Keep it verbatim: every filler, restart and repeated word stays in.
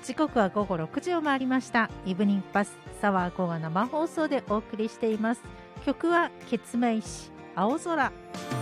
時刻は午後ろくじを回りました。イブニングパスサワーコが生放送でお送りしています。曲はケツメイシ青空。